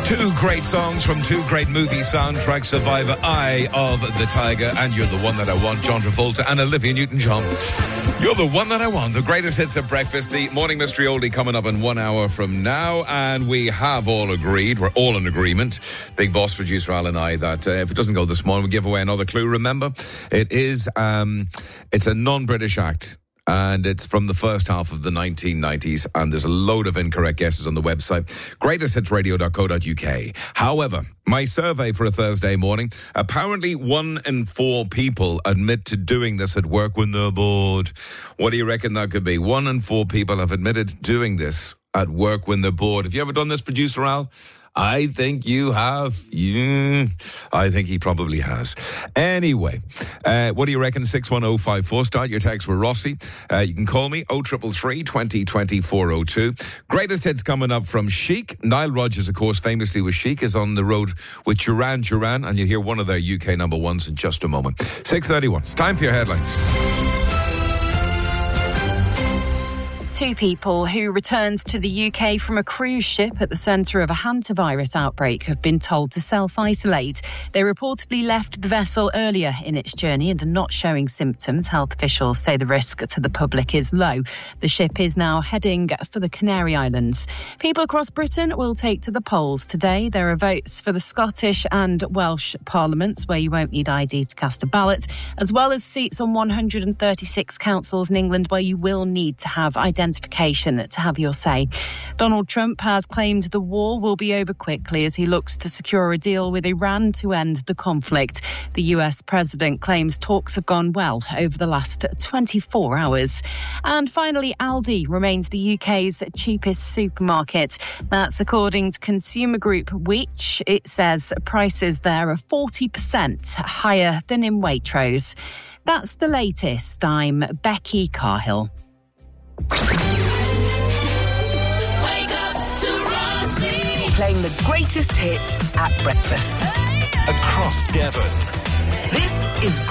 Two great songs from two great movie soundtracks, Survivor, Eye of the Tiger, and You're the One That I Want, John Travolta and Olivia Newton-John. You're the one that I want. The greatest hits at breakfast. The Morning Mystery Oldie coming up in 1 hour from now. And we have all agreed, we're all in agreement, Big Boss producer Al and I, that if it doesn't go this morning, we'll give away another clue. Remember, it's a non-British act. And it's from the first half of the 1990s, and there's a load of incorrect guesses on the website, greatesthitsradio.co.uk. However, my survey for a Thursday morning, apparently 1 in 4 people admit to doing this at work when they're bored. What do you reckon that could be? 1 in 4 people have admitted doing this at work when they're bored. Have you ever done this, producer Al? I think you have. Yeah, I think he probably has. Anyway, what do you reckon? 61054. Start your text with Rossi. You can call me 0333 20 20 402. Greatest hits coming up from Chic. Nile Rodgers, of course, famously with Chic, is on the road with Duran Duran, and you'll hear one of their UK number ones in just a moment. 6:31. It's time for your headlines. 2 people who returned to the UK from a cruise ship at the centre of a hantavirus outbreak have been told to self-isolate. They reportedly left the vessel earlier in its journey and are not showing symptoms. Health officials say the risk to the public is low. The ship is now heading for the Canary Islands. People across Britain will take to the polls today. There are votes for the Scottish and Welsh parliaments where you won't need ID to cast a ballot, as well as seats on 136 councils in England where you will need to have identification to have your say. Donald Trump has claimed the war will be over quickly as he looks to secure a deal with Iran to end the conflict. The US president claims talks have gone well over the last 24 hours. And finally, Aldi remains the UK's cheapest supermarket. That's according to consumer group Which. It says prices there are 40% higher than in Waitrose. That's the latest. I'm Becky Carhill. Wake up to Rossi. Playing the greatest hits at breakfast. Across Devon. This is